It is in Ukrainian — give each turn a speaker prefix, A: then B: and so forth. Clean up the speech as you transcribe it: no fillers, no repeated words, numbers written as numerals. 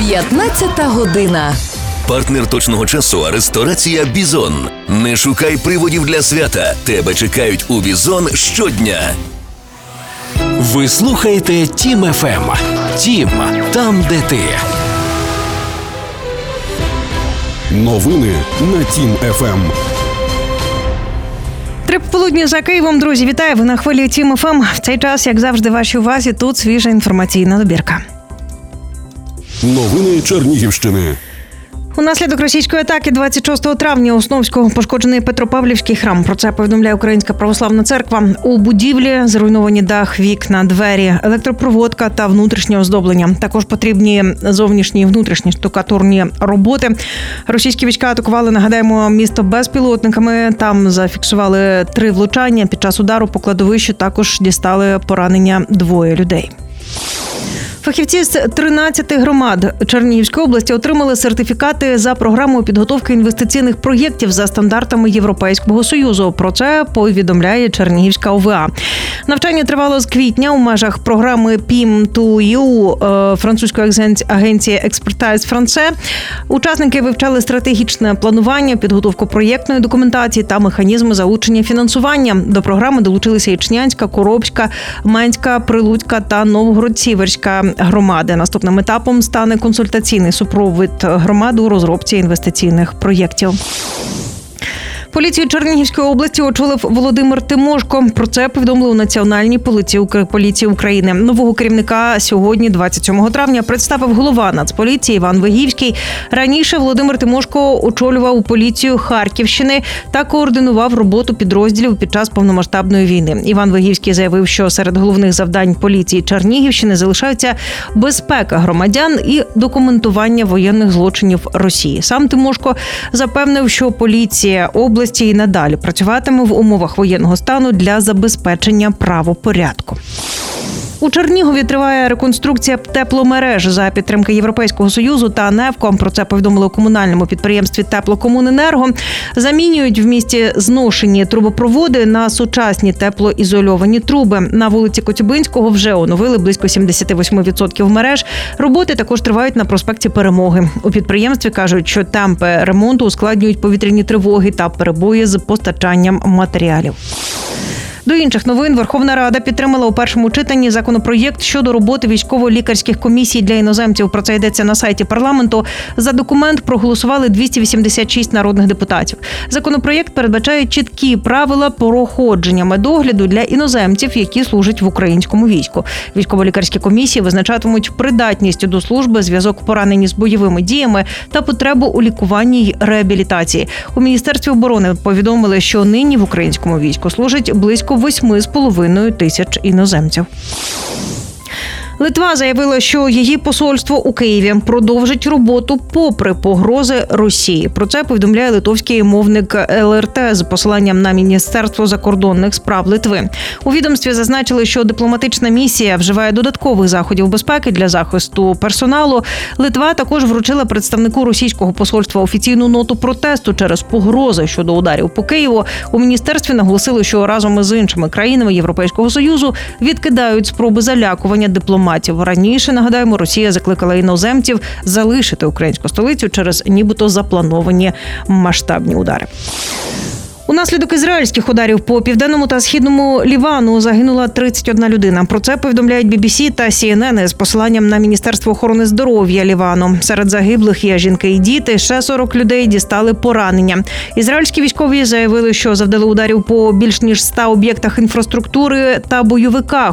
A: 15 година.
B: Партнер точного часу – ресторація «Бізон». Не шукай приводів для свята. Тебе чекають у «Бізон» щодня.
C: Ви слухаєте Тім ФМ. Тім – там, де ти.
D: Новини на Тім ФМ.
E: 3 пополудні за Києвом, друзі. Вітаю, ви на хвилі Тім ФМ. В цей час, як завжди, вашій увазі, тут свіжа інформаційна добірка.
D: Новини Чернігівщини.
E: Унаслідок російської атаки 26 травня у Сновську пошкоджений Петропавлівський храм. Про це повідомляє Українська православна церква. У будівлі зруйновані дах, вікна, двері, електропроводка та внутрішнє оздоблення. Також потрібні зовнішні і внутрішні штукатурні роботи. Російські війська атакували, нагадаємо, місто безпілотниками. Там зафіксували 3 влучання. Під час удару по кладовищу також дістали поранення 2 людей. Фахівці з 13 громад Чернігівської області отримали сертифікати за програмою підготовки інвестиційних проєктів за стандартами Європейського Союзу. Про це повідомляє Чернігівська ОВА. Навчання тривало з квітня у межах програми PIM2EU французької агенції Expertise France. Учасники вивчали стратегічне планування, підготовку проєктної документації та механізми залучення фінансування. До програми долучилися Ічнянська, Коробська, Менська, Прилуцька та Новгород-Сіверська громади. Наступним етапом стане консультаційний супровід громади у розробці інвестиційних проєктів. Поліцію Чернігівської області очолив Володимир Тимошко. Про це повідомили у Національній поліції України. Нового керівника сьогодні, 27 травня, представив голова Нацполіції Іван Вигівський. Раніше Володимир Тимошко очолював поліцію Харківщини та координував роботу підрозділів під час повномасштабної війни. Іван Вигівський заявив, що серед головних завдань поліції Чернігівщини залишаються безпека громадян і документування воєнних злочинів Росії. Сам Тимошко запевнив, що поліція області і надалі працюватиме в умовах воєнного стану для забезпечення правопорядку. У Чернігові триває реконструкція тепломереж за підтримки Європейського Союзу та НЕВКО. Про це повідомили у комунальному підприємстві «Теплокомуненерго». Замінюють в місті зношені трубопроводи на сучасні теплоізольовані труби. На вулиці Коцюбинського вже оновили близько 78% мереж. Роботи також тривають на проспекті Перемоги. У підприємстві кажуть, що темпи ремонту ускладнюють повітряні тривоги та перебої з постачанням матеріалів. До інших новин. Верховна Рада підтримала у першому читанні законопроєкт щодо роботи військово-лікарських комісій для іноземців. Про це йдеться на сайті парламенту. За документ проголосували 286 народних депутатів. Законопроєкт передбачає чіткі правила проходження медогляду для іноземців, які служать в українському війську. Військово-лікарські комісії визначатимуть придатність до служби, зв'язок поранені з бойовими діями та потребу у лікуванні й реабілітації. У Міністерстві оборони повідомили, що нині в українському війську служить близько 8,5 тисяч іноземців. Литва заявила, що її посольство у Києві продовжить роботу попри погрози Росії. Про це повідомляє литовський мовник ЛРТ з посиланням на Міністерство закордонних справ Литви. У відомстві зазначили, що дипломатична місія вживає додаткових заходів безпеки для захисту персоналу. Литва також вручила представнику російського посольства офіційну ноту протесту через погрози щодо ударів по Києву. У міністерстві наголосили, що разом із іншими країнами Європейського Союзу відкидають спроби залякування дипломатів. Раніше, нагадаємо, Росія закликала іноземців залишити українську столицю через нібито заплановані масштабні удари. Унаслідок ізраїльських ударів по південному та східному Лівану загинула 31 людина. Про це повідомляють BBC та CNN з посиланням на Міністерство охорони здоров'я Лівану. Серед загиблих є жінки і діти, ще 40 людей дістали поранення. Ізраїльські військові заявили, що завдали ударів по більш ніж 100 об'єктах інфраструктури та бойовиках